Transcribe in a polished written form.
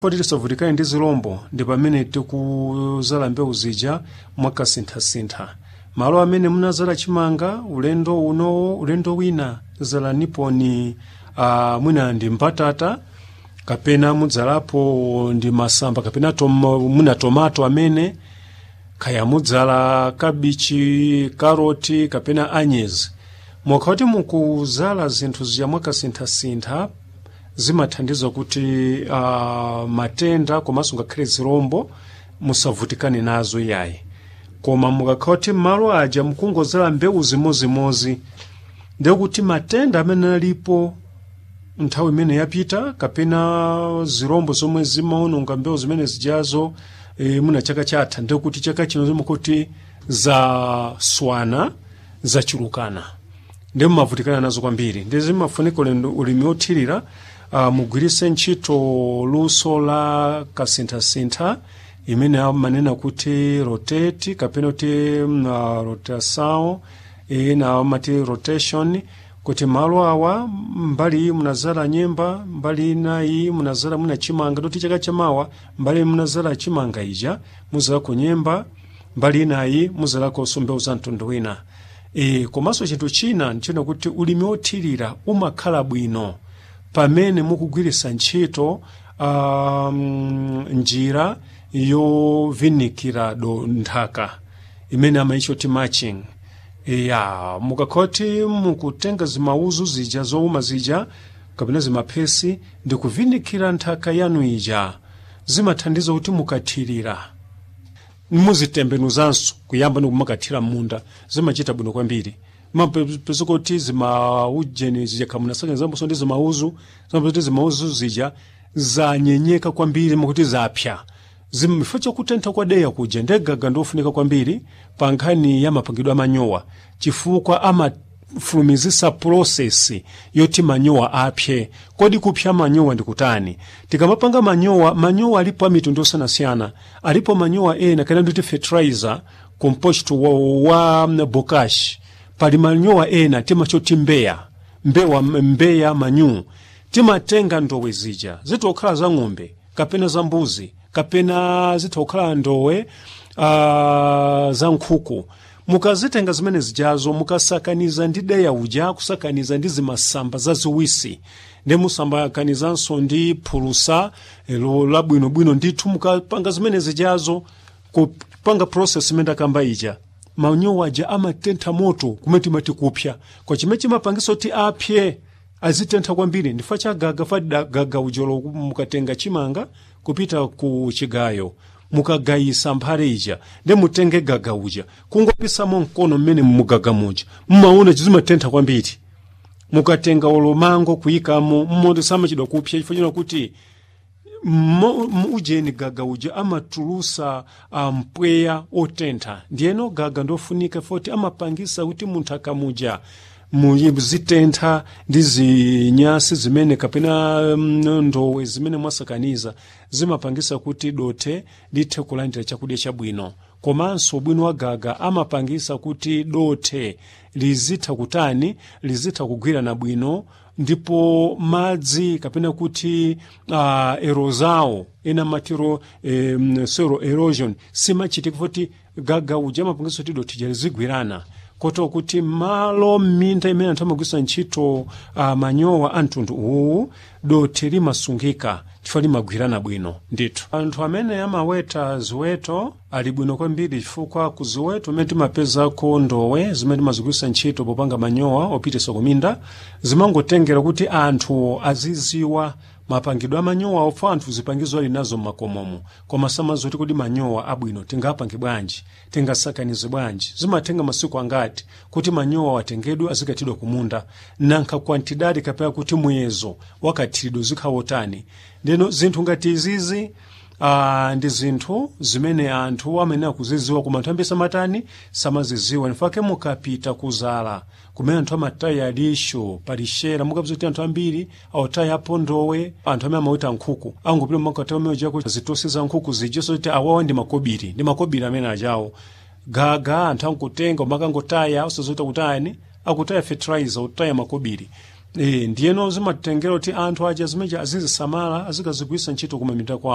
Poti tisavutikane ndi zilombo ndi pamene tikuzala mbewu zija mwakasintha-sintha. Malo amene munazala chimanga ulendo wina zalaniponi mwina ndi mbatata kapena mudzalapo ndi masamba kapena muna tomato amene kaya mudzala kabichi, karoti kapena anyezi. Mwakhati mukuzala zinthu zija mwakasintha-sintha zimathandiza kuti matenda komanso ngakhale zilombo musavutikane nazo yayi. Koma mukakhati malo aja mukungozala mbewu zimozimozi ndiye kuti matenda amene alipo nthawi imene yapita kapena zilombo zomwe zimaononga mbewu zimene zijazo muna chaka chatha ndiye kuti chaka chino zimakuti zaswana zachulukana ndiye mumavutikana nazo kwambiri. Ndiye zimafunika ulimi othirira mugwirise ntchito luso la kasintha-sintha imene amanena kuti rotate kapena kuti rotation na amati rotation, kuti malo awa mbali munazala nyemba, mbali inayi munazala muna chimanga, doti chaka chamawa mbali munazala chimanga ija muzala ku nyemba, mbali inayi muzala ko mbewu za mtundu wina. Komanso chinthu china nchino kuti ulimi othirira umakhala bwino pamene mukugwirisa ntchito njira yovinikira nthaka imene amaichoti mulching. Mukakhoti mukutenga zimauzu zija zouma zija kapena zimaphesi ndi kuvinikira nthaka yanu ija zimathandiza kuti mukathirira muzitembenuzanso kuyamba nokumakathira munda zimachita bwino kwambiri. Mapezeko kuti zimaujeni zija kamunasaka zamboso ndi zimauzu zija zanyenyeka kwambiri mukuti zapya. Zimifo kutentha kwa deya kuja ndegaga ndofunika kwambiri pa nkhani ya mapangidwe amanyowa chifukwa amafulumizisa process yoti manyowa apye. Kodi kupya manyowa ndikutani? Tikamapanga manyowa alipo amitundu osiyanasiyana. Alipo manyowa ena kana nditi fertilizer compost wa bokashi. Pali manyowa ena timachoti mbeya manyu. Timatenga ndowe zija zitokhala za ng'ombe kapena za mbuzi kapena zitokhala ndowe za nkhuku. Mukazitenga zimene zijazo mukasakaniza ndi deya uja, kusakaniza ndi zimasamba za ziwisi, ndi musambakanizanso ndi phulusa labwinobwino ndithu mukapanga zimene zijazo kupanga process imene ndakamba ija. Manyowa aja amatentha moto kumeti mati kupya. Kwa chimene chimapangisa kuti apye azitentha kwambiri ndifa cha gaga ujolo mukatenga chimanga kupita ku chigayo mukagayisa mphale ija ndi mutenge gaga uja kungopisamo mkono mmene mugaga muja mmaona chizimatentha kwambiri. Mukatenga olomango kuyikamo mmondo samachidwa kupya chifukwa kuti ujeni gaga uja amatulusa mpweya otentha. Ndiyeno gaga ndofunika foti amapangisa kuti munthu akamuja muzitentha ndi zinyasi zimene kapena ndowe zimene mwasakaniza zimapangisa kuti dote lithe kulandira chakudya chabwino. Komanso bwino wa gaga amapangisa kuti dote lizitha kutani, lizitha kugwirana bwino, ndipo madzi kapena kuti erozawo ena matiro soil erosion simachitika kuti gaga uja amapangisa kuti dote lizigwirana. Koto kuti malo minda imene anthu amagwisa ntchito manyowa amtundu uwu dote limasungika chifukwa limagwirana bwino ndithu. Anthu amene amaweta ziweto ali bwino kwambiri chifukwa ku ziweto imene timapezako ndowe zimene timazigwisa ntchito popanga manyowa opitisa kuminda zimangotengera kuti anthu aziziwa mapangidwe amanyowa ofa anthu zipangizo ali nazo mmakomomo. Koma samazoti kuti manyowa abwino tingapange bwanji, tingasakanize bwanji, zimatenga masiku angati kuti manyowa watengedwe azikatidwa kumunda, nanka kwantidadi kapaya kuti muyezo wakathiridwe zikhawotani. Ndeno zinthu ngati izizi ndi zinthu zimene anthu amene akuziziwa koma anthu ambisa matani samaziziwa. Nifake mukapita kuzala kumene anthu amataya lisho palishera mukapita anthu ambiri awotaya apo ndowe, anthu amene amawita nkhuku angopita makatawa meoja kuti zitosi za nkhuku zijeso kuti awawa ndi makobiri amene ajawo gaga anthu ankutenga umakangotaya usazota kutayani akutaya fertilizer utaya makobiri. Ndiyeno zimatengera kuti anthu aja zimeja azizisamala azikazigwisa ntchito kumaminda kwa